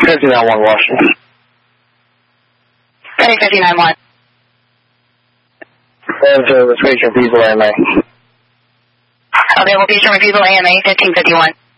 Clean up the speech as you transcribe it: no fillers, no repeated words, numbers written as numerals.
59-1 Washington. Ready 59-1. Service Feature People AMA. Available Feature People AMA 1551.